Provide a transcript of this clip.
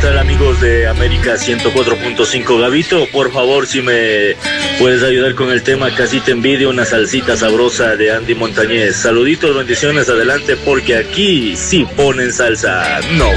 tal, amigos de América 104.5? Gabito, por favor, si me puedes ayudar con el tema Casi te envidio, una salsita sabrosa de Andy Montañez. Saluditos, bendiciones, adelante, porque aquí sí ponen salsa. No